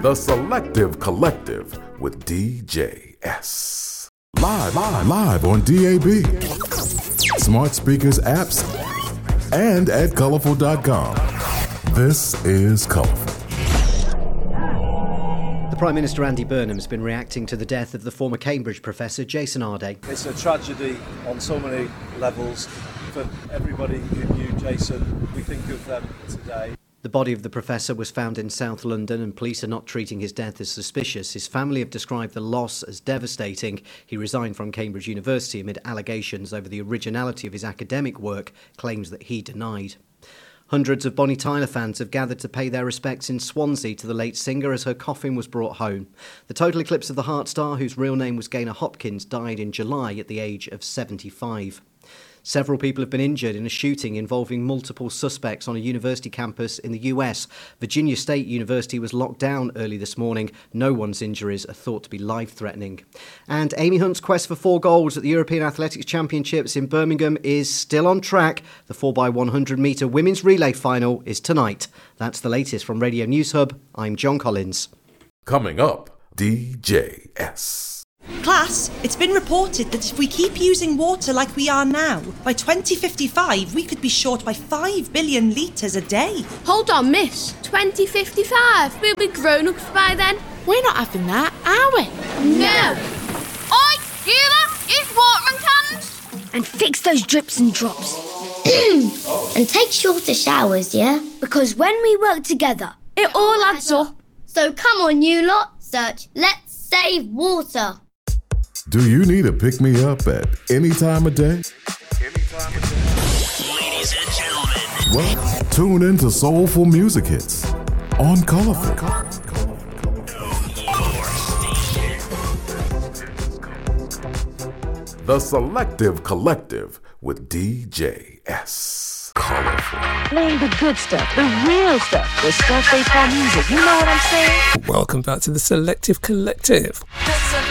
The Selective Collective with DJS. Live on DAB, smart speakers, apps, and at colorful.com. This is Colorful. The Prime Minister Andy Burnham has been reacting to the death of the former Cambridge professor Jason Arday. It's a tragedy on so many levels. For everybody who knew Jason, we think of them today. The body of the professor was found in South London and police are not treating his death as suspicious. His family have described the loss as devastating. He resigned from Cambridge University amid allegations over the originality of his academic work, claims that he denied. Hundreds of Bonnie Tyler fans have gathered to pay their respects in Swansea to the late singer as her coffin was brought home. The Total Eclipse of the Heart star, whose real name was Gaynor Hopkins, died in July at the age of 75. Several people have been injured in a shooting involving multiple suspects on a university campus in the US. Virginia State University was locked down early this morning. No one's injuries are thought to be life-threatening. And Amy Hunt's quest for 4 goals at the European Athletics Championships in Birmingham is still on track. The 4x100 metre women's relay final is tonight. That's the latest from Radio News Hub. I'm John Collins. Coming up, DJS. Class, it's been reported that if we keep using water like we are now, by 2055 we could be short by 5 billion litres a day. Hold on, miss. 2055? We'll be grown-ups by then. We're not having that, are we? No. Oi, you lot, use watering cans. And fix those drips and drops. And take shorter showers, yeah? Because when we work together, It all adds up. So come on, you lot, search Let's Save Water. Do you need a pick-me-up at any time of day? Ladies and gentlemen. Well, tune in to Soulful Music Hits on Colorful. The Selective Collective with DJS. Colorful. Playing the good stuff, the real stuff, the stuff they call music. You know what I'm saying? Welcome back to the Selective Collective.